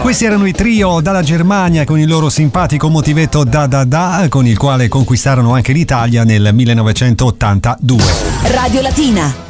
Questi erano i Trio dalla Germania con il loro simpatico motivetto Da Da Da, con il quale conquistarono anche l'Italia nel 1982. Radio Latina.